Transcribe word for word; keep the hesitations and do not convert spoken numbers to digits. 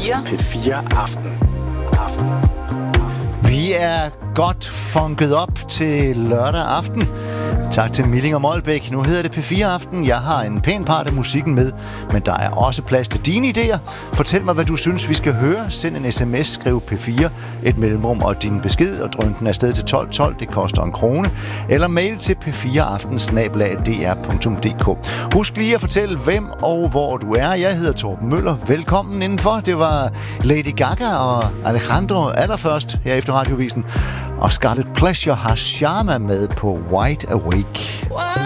fire. P fire Aften. Aften. Vi er godt funket op til lørdag aften. Tak til Milling og Molbæk. Nu hedder det P fire Aften. Jeg har en pæn part af musikken med, men der er også plads til dine idéer. Fortæl mig, hvad du synes, vi skal høre. Send en sms, skriv P fire, et mellemrum og din besked, og drøn den afsted til tolv tolv. Det koster en krone. Eller mail til p fire aften snabel-a d r punktum d k. Husk lige at fortælle, hvem og hvor du er. Jeg hedder Torben Møller. Velkommen indenfor. Det var Lady Gaga og Alejandro allerførst her efter Radiovisen. Og Scarlet Pleasure har Sharma med på Wide Awake.